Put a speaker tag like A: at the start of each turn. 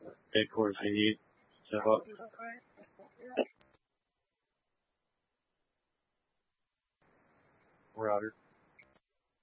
A: dead cores we need. So we're out here.